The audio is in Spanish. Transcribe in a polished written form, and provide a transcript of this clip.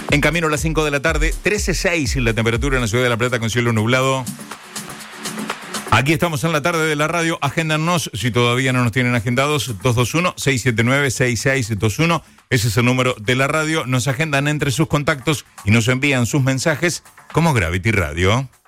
En camino a las 5 de la tarde, 13:06 la temperatura en la ciudad de La Plata con cielo nublado. Aquí estamos en la tarde de la radio. Agéndanos si todavía no nos tienen agendados. 221-679-6621. Ese es el número de la radio. Nos agendan entre sus contactos y nos envían sus mensajes como Gravity Radio.